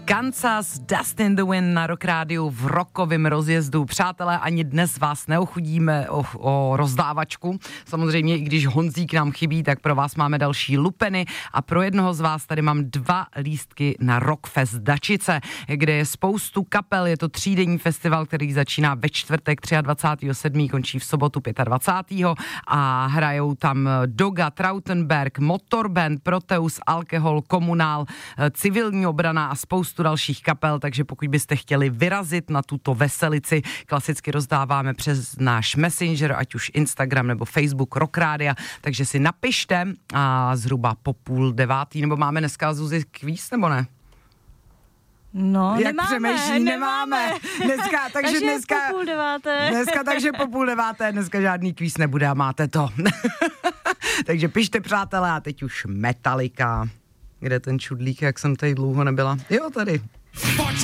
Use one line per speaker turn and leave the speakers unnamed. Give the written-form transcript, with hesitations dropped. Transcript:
Kansas, Dust in the Wind na Rock Rádiu v rokovém rozjezdu. Přátelé, ani dnes vás neochudíme o rozdávačku. Samozřejmě, i když Honzík nám chybí, tak pro vás máme další lupeny a pro jednoho z vás tady mám 2 lístky na Rockfest Dačice, kde je spoustu kapel. Je to 3denní festival, který začíná ve čtvrtek 23.7., končí v sobotu 25. a hrajou tam Doga, Trautenberg, Motorband, Proteus, Alkohol, Komunál, Civilní obrana a spoustu dalších kapel, takže pokud byste chtěli vyrazit na tuto veselici, klasicky rozdáváme přes náš Messenger, ať už Instagram nebo Facebook Rock Rádia, takže si napište a zhruba po 8:30, nebo máme dneska, Zuzi, kvíz, nebo ne?
No,
Jak nemáme. Dneska, takže dneska
po 8:30.
Dneska takže po 8:30, dneska žádný kvíz nebude a máte to. Takže pište, přátelé, a teď už Metallica. Kde ten čudlík, jak jsem tady dlouho nebyla? Jo, tady.